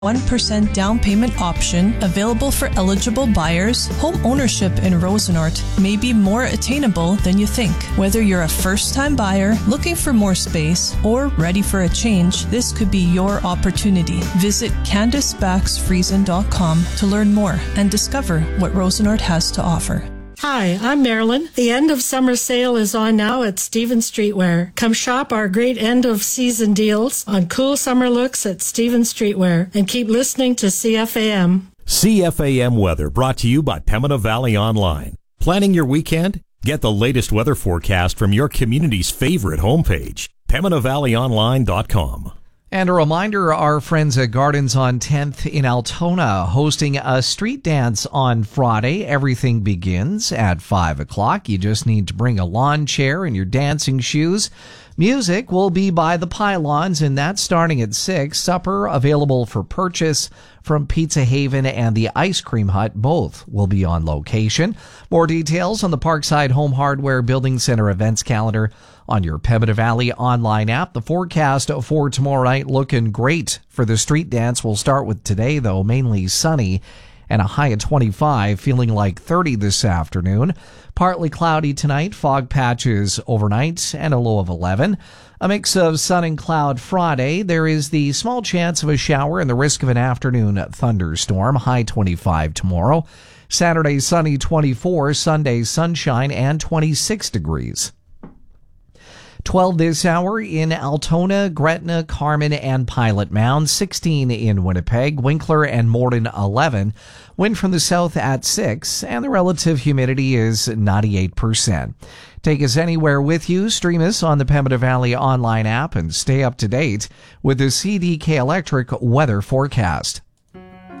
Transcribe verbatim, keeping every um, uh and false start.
one percent down payment option available for eligible buyers, home ownership in Rosenort may be more attainable than you think. Whether you're a first-time buyer, looking for more space, or ready for a change, this could be your opportunity. Visit Candice Bax Friesen dot com to learn more and discover what Rosenort has to offer. Hi, I'm Marilyn. The end of summer sale is on now at Stevens Streetwear. Come shop our great end of season deals on cool summer looks at Stevens Streetwear and keep listening to C F A M. C F A M weather brought to you by Pembina Valley Online. Planning your weekend? Get the latest weather forecast from your community's favorite homepage, Pembina Valley Online dot com. And a reminder, our friends at Gardens on tenth in Altona hosting a street dance on Friday. Everything begins at five o'clock. You just need to bring a lawn chair and your dancing shoes. Music will be by the Pylons, and that's starting at six. Supper available for purchase from Pizza Haven and the Ice Cream Hut. Both will be on location. More details on the Parkside Home Hardware Building Center events calendar on your Pembina Valley online app. The forecast for tomorrow night looking great for the street dance. We'll start with today, though, mainly sunny and a high of twenty-five, feeling like thirty this afternoon. Partly cloudy tonight, fog patches overnight, and a low of eleven. A mix of sun and cloud Friday. There is the small chance of a shower and the risk of an afternoon thunderstorm. High twenty-five tomorrow. Saturday, sunny twenty-four. Sunday, sunshine and twenty-six degrees. twelve this hour in Altona, Gretna, Carman, and Pilot Mound. sixteen in Winnipeg, Winkler, and Morden, eleven. Wind from the south at six, and the relative humidity is ninety-eight percent. Take us anywhere with you. Stream us on the Pembina Valley online app and stay up to date with the C D K Electric weather forecast.